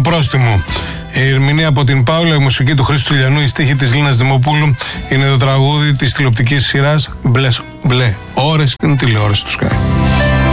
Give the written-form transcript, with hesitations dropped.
πρόστιμο. Η ερμηνεία από την Πάολα, η μουσική του Χρήστου Λιανού, η στίχη της Λίνας Δημοπούλου είναι το τραγούδι της τηλεοπτικής σειράς Μπλε Ώρες στην τηλεόραση του Sky.